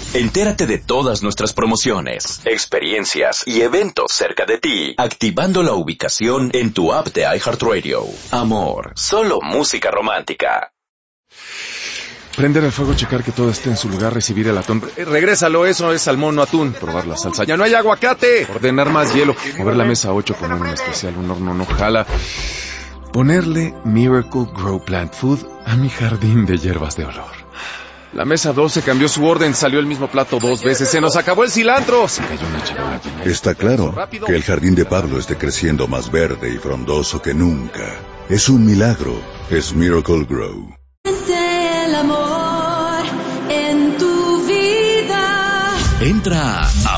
Entérate de todas nuestras promociones, experiencias y eventos cerca de ti, activando la ubicación en tu app de iHeartRadio. Amor, solo música romántica. Prender el fuego, checar que todo esté en su lugar, recibir el atún. Regrésalo, eso es salmón, no atún. Probar la salsa. ¡Ya no hay aguacate! Ordenar más hielo. Mover la mesa 8, poner un especial, un horno no jala. Ponerle Miracle Grow Plant Food a mi jardín de hierbas de olor. La mesa 12 cambió su orden, salió el mismo plato 2 veces. ¡Se nos acabó el cilantro! Se cayó una charola llena. Está claro que el jardín de Pablo esté creciendo más verde y frondoso que nunca. Es un milagro. Es Miracle Grow. El amor en tu vida. Entra a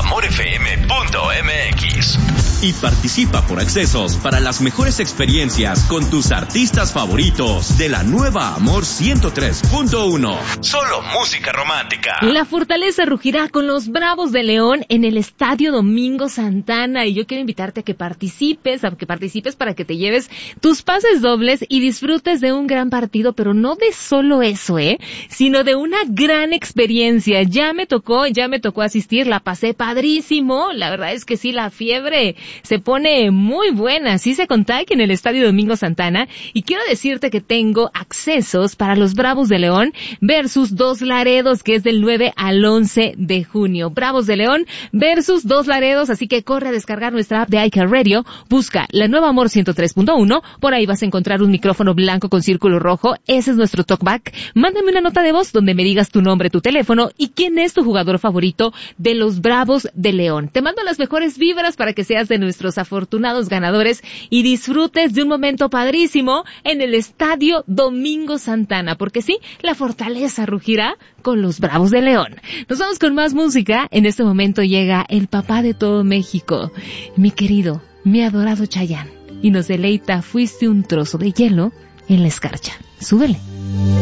amorfm.mx y participa por accesos para las mejores experiencias con tus artistas favoritos de la nueva Amor 103.1. Solo música romántica. La Fortaleza rugirá con los Bravos de León en el Estadio Domingo Santana, y yo quiero invitarte a que participes para que te lleves tus pases dobles y disfrutes de un gran partido, pero no de solo eso, sino de una gran experiencia. Ya me tocó asistir, la pasé padrísimo. La verdad es que sí, la fiebre se pone muy buena. Sí se contagia en el Estadio Domingo Santana, y quiero decirte que tengo accesos para los Bravos de León versus Dos Laredos, que es del 9 al 11 de junio. Bravos de León versus Dos Laredos, así que corre a descargar nuestra app de iHeartRadio, busca la nueva Amor 103.1, por ahí vas a encontrar un micrófono blanco con círculo rojo, ese es nuestro talkback. Mándame una nota de voz donde me digas tu nombre, tu teléfono y quién es tu jugador favorito de los Bravos de León. Te mando las mejores vibras para que seas de nuestros afortunados ganadores y disfrutes de un momento padrísimo en el Estadio Domingo Santana, porque sí, la Fortaleza rugirá con los Bravos de León. Nos vamos con más música. En este momento llega el papá de todo México, mi querido, mi adorado Chayanne, y nos deleita Fuiste un trozo de hielo en la escarcha. Súbele.